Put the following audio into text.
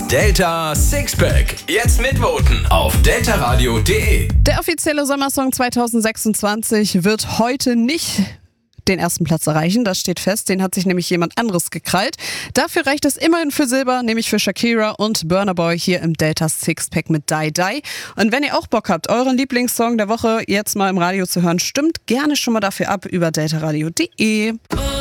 Delta Sixpack. Jetzt mitvoten auf deltaradio.de. Der offizielle Sommersong 2026 wird heute nicht den ersten Platz erreichen, das steht fest. Den hat sich nämlich jemand anderes gekrallt. Dafür reicht es immerhin für Silber, nämlich für Shakira und Burna Boy hier im Delta Sixpack mit Die Die. Und wenn ihr auch Bock habt, euren Lieblingssong der Woche jetzt mal im Radio zu hören, stimmt gerne schon mal dafür ab über deltaradio.de.